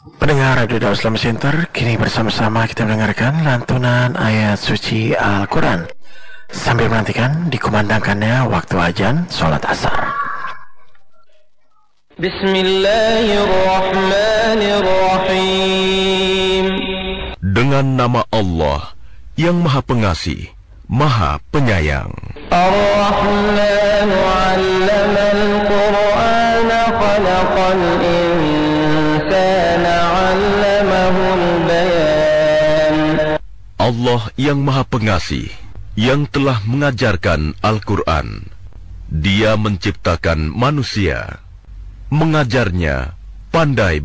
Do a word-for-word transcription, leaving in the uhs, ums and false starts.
Pendengar Radio Dakwah Islam Center, kini bersama-sama kita mendengarkan lantunan ayat suci Al-Quran sambil menantikan dikumandangkannya waktu azan sholat asar. Bismillahirrahmanirrahim. Dengan nama Allah yang Maha Pengasih, Maha Penyayang. Ar-Rahman 'allamal Qur'ana khalaqal insana 'allamahul bayan. Allah yang Maha Pengasih, yang telah mengajarkan Al-Quran. Dia menciptakan manusia, mengajarnya pandai